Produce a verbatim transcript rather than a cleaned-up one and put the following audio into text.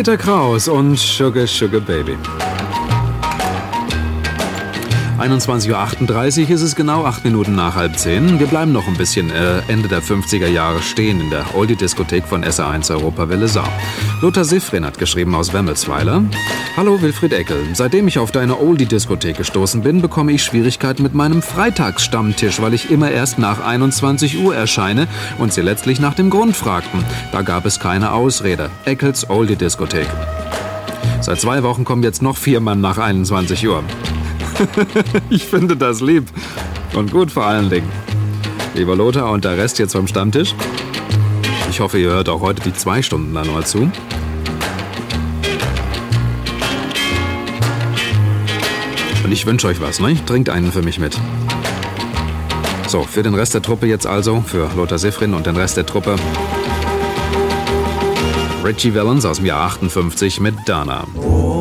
Peter Kraus und Sugar Sugar Baby. einundzwanzig Uhr achtunddreißig ist es genau, acht Minuten nach halb zehn. Wir bleiben noch ein bisschen äh, Ende der fünfziger Jahre stehen in der Oldie-Diskothek von S R eins Europawelle Saar. Lothar Siffrin hat geschrieben aus Wemmelsweiler. Hallo Wilfried Eckel, seitdem ich auf deine Oldie-Diskothek gestoßen bin, bekomme ich Schwierigkeiten mit meinem Freitagsstammtisch, weil ich immer erst nach einundzwanzig Uhr erscheine und sie letztlich nach dem Grund fragten. Da gab es keine Ausrede. Eckels Oldie-Diskothek. Seit zwei Wochen kommen jetzt noch vier Mann nach einundzwanzig Uhr. Ich finde das lieb. Und gut vor allen Dingen. Lieber Lothar und der Rest jetzt vom Stammtisch. Ich hoffe, ihr hört auch heute die zwei Stunden lang mal zu. Und ich wünsche euch was, ne? Trinkt einen für mich mit. So, für den Rest der Truppe jetzt also, für Lothar Siffrin und den Rest der Truppe, Richie Valens aus dem Jahr achtundfünfzig mit Dana.